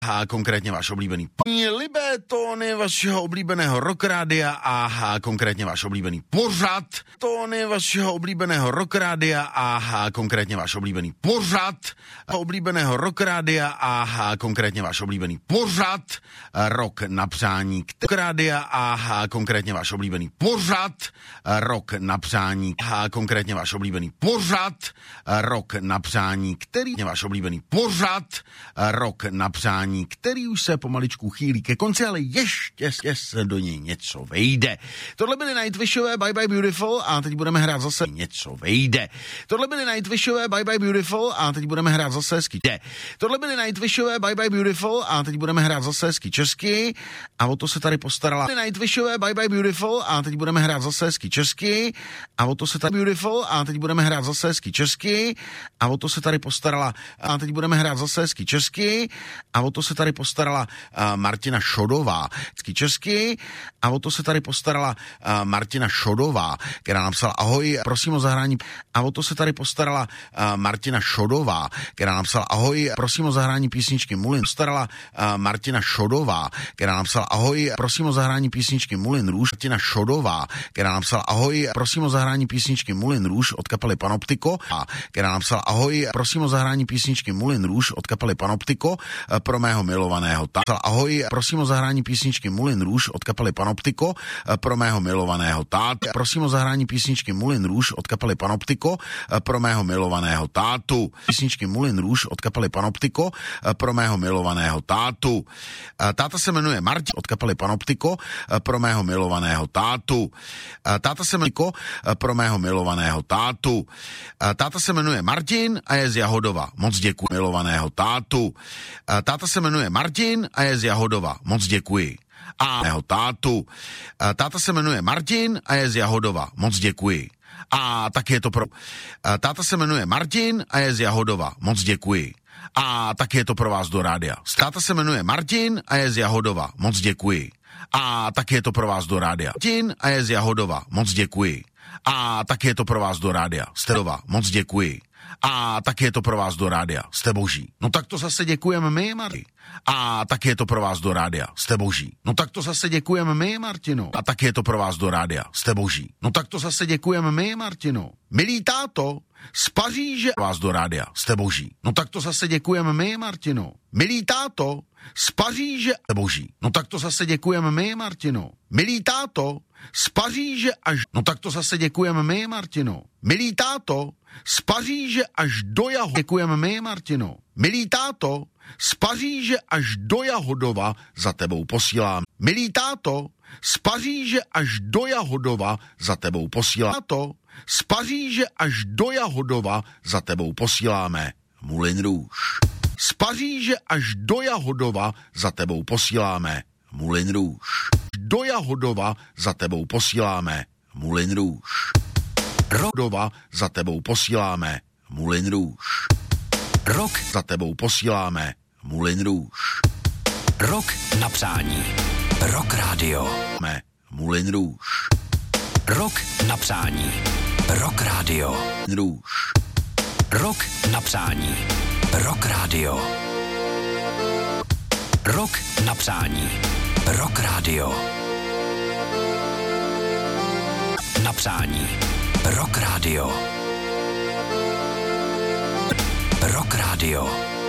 A konkrétně váš oblíbený libé tóny vašeho oblíbeného rockrádia a konkrétně váš oblíbený pořad. Tóny vašeho oblíbeného rockrádia a konkrétně váš oblíbený pořad. Oblíbeného rockrádia a konkrétně váš oblíbený pořad. Rock na přání rádia a konkrétně váš oblíbený pořad. Rock na přání a konkrétně váš oblíbený pořad. Rock na přání, který je váš oblíbený pořad. Rock na přání, který už se pomaličku chýlí ke konci, ale ještě se do něj něco vejde. Tohle byly Nightwishové Bye Bye Beautiful a teď budeme hrát zase něco vejde. Tohle byly Nightwishové Bye Bye Beautiful a teď budeme hrát zase hezky. Tohle byly Nightwishové Bye Bye Beautiful a teď budeme hrát zase hezky česky a o to se tady postarala. Nightwishové Bye Bye Beautiful a teď budeme hrát zase hezky česky a o to se tady Beautiful a teď budeme hrát zase hezky česky a o to se tady postarala a teď budeme hrát zase hezky česky a o to se tady postarala Martina Šodová. Česky a o to se tady postarala Martina Šodová, která napsala ahoj, prosím o zahrání a o to se tady postarala Martina Šodová, která napsala ahoj, prosím o zahrání písničky Mulin. Postarala Martina Šodová, která napsala ahoj, prosím o zahrání písničky Mulin Růž. Martina Šodová, která napsala ahoj, prosím o zahrání písničky Mulin Růž od kapely Panoptiko, a která napsala ahoj, prosím o zahrání písničky Mulin Růž od kapely Panoptiko pro mého milovaného tátu. Ahoj, prosím o zahrání písničky Mulin Růž od kapely Panoptiko pro mého milovaného tátu. Prosím o zahrání písničky Mulin Růž od kapely Panoptiko pro mého milovaného tátu. Písničky Mulin Růž od kapely Panoptiko pro mého milovaného tátu. Táta se jmenuje Martin od kapely Panoptiko pro mého milovaného tátu. Táta se jmenuje pro mého milovaného tátu. Táta se jmenuje Martin a je z Jahodova. Moc děkuji milovaného tátu. Táta se jmenuje Martin a je z Jahodova. Moc děkuji. A mého tátu. Táta se jmenuje Martin a je z Jahodova. Moc děkuji. A tak je to pro... Táta se jmenuje Martin a je z Jahodova. Moc děkuji. A tak je to pro vás do rádia. Táta se jmenuje Martin a je z Jahodova. Moc děkuji. A tak je to pro vás do rádia. Martin a je z Jahodova. Moc děkuji. A tak je to pro vás do rádia. Stedova. Moc děkuji. A tak je to pro vás do rádia. Jste boží. No tak to zase děkujeme my, Martin. A tak je to pro vás do rádia. Jste boží. No tak to zase děkujeme my, Martino. A tak je to pro vás do rádia. Jste boží. No tak to zase děkujeme my, Martino. Milý táto, z Paříže vás do rádia. Jste boží. No tak to zase děkujeme my, Martino. Milý táto, z Paříže jste boží. No tak to zase děkujeme my, Martino. Milý táto, z Paříže až... No tak to zase děkujeme my, Martino. Milý táto, z Paříže až do Jahodova. Děkujeme my, Martino. Milý táto, z Paříže až do Jahodova za tebou posílám. Milý táto, z Paříže až do Jahodova za tebou posílám. Táto, z Paříže až do Jahodova za tebou posíláme Mulin Růž. Z Paříže až do Jahodova za tebou posíláme Mulin Růž. Do Jahodova za tebou posíláme Mulin Růž. Rodova za tebou posíláme Mulin Růž. Rok za tebou posíláme Mulin Růž. Rok na přání. Rock Radio. Mulin Růž. Rok na přání. Rock Radio. Růž. Rok na přání. Rock Radio. Rok na přání. Rock Radio. Na přání. Rock Radio. Rock Radio.